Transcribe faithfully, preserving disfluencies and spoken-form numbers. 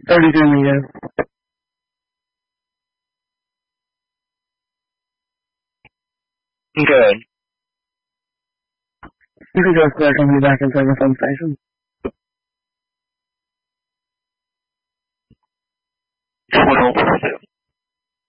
thirty-two meters. Good. You can go clear and be back in service on station. Twelve.